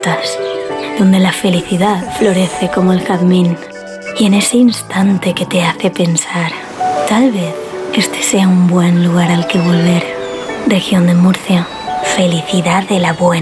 donde la felicidad florece como el jazmín, y en ese instante que te hace pensar, tal vez este sea un buen lugar al que volver. Región de Murcia, felicidad de la buena.